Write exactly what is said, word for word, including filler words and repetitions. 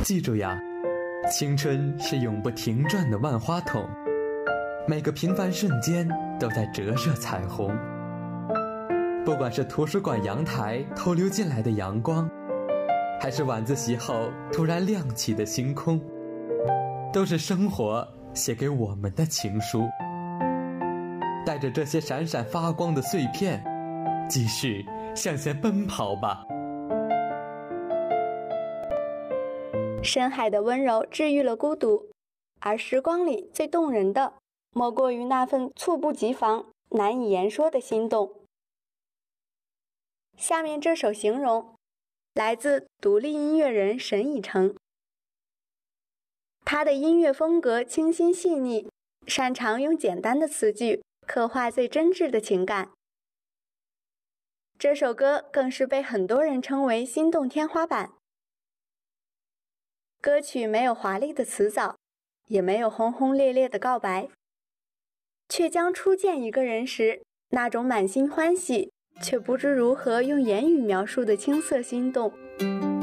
记住呀，青春是永不停转的万花筒，每个平凡瞬间都在折射彩虹。不管是图书馆阳台偷溜进来的阳光，还是晚自习后突然亮起的星空，都是生活写给我们的情书。带着这些闪闪发光的碎片，继续向前奔跑吧。 深海的温柔治愈了孤独，而时光里最动人的，莫过于那份猝不及防、难以言说的心动。下面这首形容来自独立音乐人沈以诚，他的音乐风格清新细腻，擅长用简单的词句刻画最真挚的情感。这首歌更是被很多人称为心动天花板。歌曲没有华丽的词藻，也没有轰轰烈烈的告白，却将初见一个人时那种满心欢喜却不知如何用言语描述的青涩心动